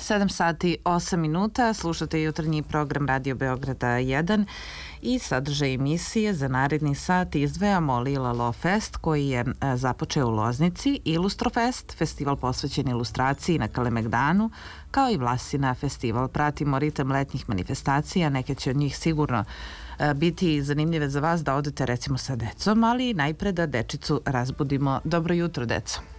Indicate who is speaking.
Speaker 1: 7 sati 8 minuta, slušate jutarnji program Radio Beograda 1 i sadržaj emisije za naredni sat izdvajamo Lila Lo Fest koji je započeo u Loznici, Ilustrofest, festival posvećen ilustraciji na Kalemegdanu, kao i Vlasina festival. Pratimo ritam letnjih manifestacija, neke će od njih sigurno biti zanimljive za vas da odete recimo sa decom, ali najpre da dečicu razbudimo. Dobro jutro, deco.